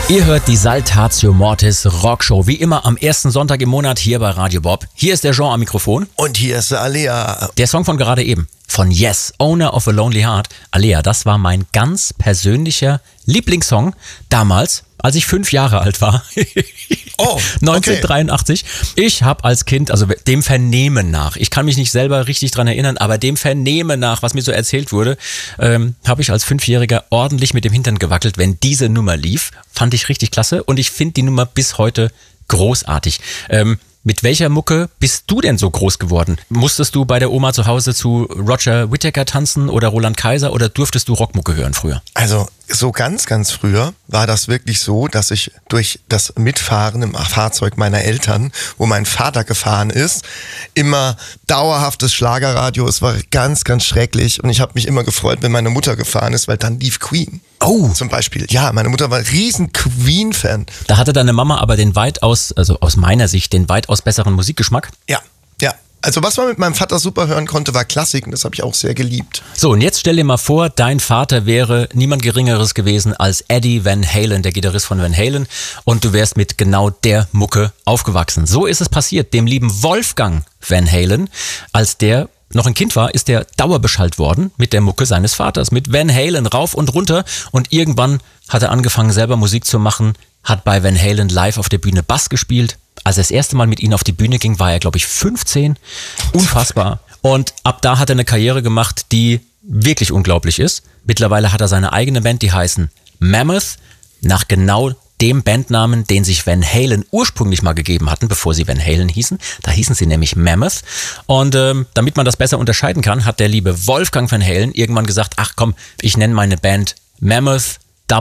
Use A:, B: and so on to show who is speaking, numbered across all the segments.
A: Ihr hört die Saltatio Mortis Rockshow, wie immer am ersten Sonntag im Monat hier bei Radio Bob. Hier ist der Jean am Mikrofon.
B: Und hier ist der Alea.
A: Der Song von gerade eben, von Yes, Owner of a Lonely Heart. Alea, das war mein ganz persönlicher Lieblingssong damals, als ich 5 Jahre alt war.
B: Oh, okay.
A: 1983. Ich habe als Kind, also dem Vernehmen nach, ich kann mich nicht selber richtig dran erinnern, aber dem Vernehmen nach, was mir so erzählt wurde, habe ich als 5-Jähriger ordentlich mit dem Hintern gewackelt, wenn diese Nummer lief. Fand ich richtig klasse und ich finde die Nummer bis heute großartig. Mit welcher Mucke bist du denn so groß geworden? Musstest du bei der Oma zu Hause zu Roger Whittaker tanzen oder Roland Kaiser oder durftest du Rockmucke hören früher?
B: Also so ganz früher war das wirklich so, dass ich durch das Mitfahren im Fahrzeug meiner Eltern, wo mein Vater gefahren ist, immer dauerhaftes Schlagerradio, es war ganz schrecklich und ich habe mich immer gefreut, wenn meine Mutter gefahren ist, weil dann lief Queen.
A: Oh.
B: Zum Beispiel. Ja, meine Mutter war ein riesen Queen-Fan.
A: Da hatte deine Mama aber den weitaus, also aus meiner Sicht, den weitaus besseren Musikgeschmack.
B: Ja. Also was man mit meinem Vater super hören konnte, war Klassik und das habe ich auch sehr geliebt.
A: So, und jetzt stell dir mal vor, dein Vater wäre niemand Geringeres gewesen als Eddie Van Halen, der Gitarrist von Van Halen, und du wärst mit genau der Mucke aufgewachsen. So ist es passiert, dem lieben Wolfgang Van Halen, als der noch ein Kind war, ist der dauerbeschallt worden mit der Mucke seines Vaters, mit Van Halen rauf und runter, und irgendwann hat er angefangen selber Musik zu machen, hat bei Van Halen live auf der Bühne Bass gespielt. Als er das erste Mal mit ihnen auf die Bühne ging, war er, glaube ich, 15. Unfassbar. Und ab da hat er eine Karriere gemacht, die wirklich unglaublich ist. Mittlerweile hat er seine eigene Band, die heißen Mammoth, nach genau dem Bandnamen, den sich Van Halen ursprünglich mal gegeben hatten, bevor sie Van Halen hießen. Da hießen sie nämlich Mammoth. Und damit man das besser unterscheiden kann, hat der liebe Wolfgang Van Halen irgendwann gesagt, ach komm, ich nenne meine Band Mammoth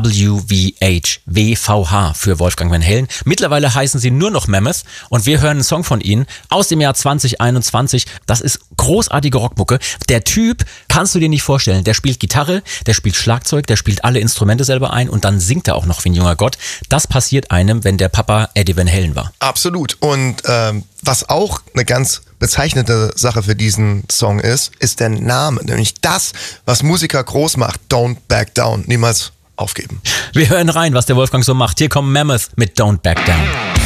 A: WVH für Wolfgang Van Halen. Mittlerweile heißen sie nur noch Mammoth und wir hören einen Song von ihnen aus dem Jahr 2021. Das ist großartige Rockmucke. Der Typ, kannst du dir nicht vorstellen, der spielt Gitarre, der spielt Schlagzeug, der spielt alle Instrumente selber ein und dann singt er auch noch wie ein junger Gott. Das passiert einem, wenn der Papa Eddie Van Halen war.
B: Absolut. Und was auch eine ganz bezeichnende Sache für diesen Song ist der Name. Nämlich das, was Musiker groß macht. Don't back down. Niemals aufgeben.
A: Wir hören rein, was der Wolfgang so macht. Hier kommt Mammoth mit Don't Back Down.